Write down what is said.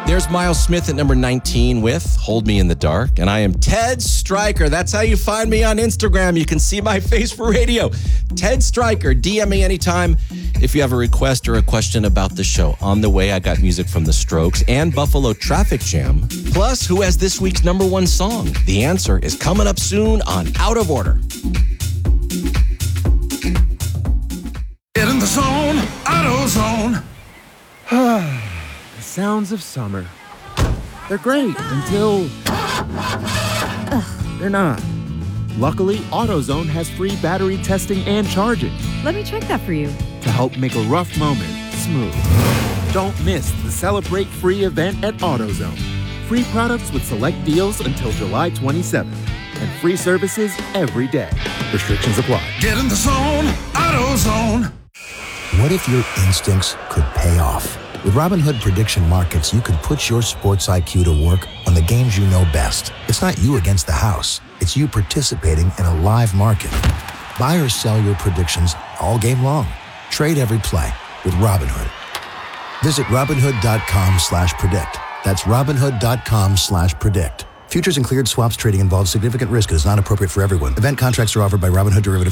There's Miles Smith at number 19 with Hold Me in the Dark. And I am Ted Stryker. That's how you find me on Instagram. You can see my face for radio. Ted Stryker. DM me anytime if you have a request or a question about the show. On the way, I got music from The Strokes and Buffalo Traffic Jam. Plus, who has this week's number one song? The answer is coming up soon on Out of Order. Get in the zone, AutoZone. The sounds of summer. They're great until they're not. Luckily, AutoZone has free battery testing and charging Let me check that for you. to help make a rough moment smooth. Don't miss the Celebrate Free event at AutoZone. Free products with select deals until July 27th. And free services every day. Restrictions apply. Get in the zone, AutoZone. What if your instincts could pay off? With Robinhood Prediction Markets, you could put your sports IQ to work on the games you know best. It's not you against the house. It's you participating in a live market. Buy or sell your predictions all game long. Trade every play with Robinhood. Visit Robinhood.com/predict. That's Robinhood.com/predict. Futures and cleared swaps trading involves significant risk and is not appropriate for everyone. Event contracts are offered by Robinhood Derivative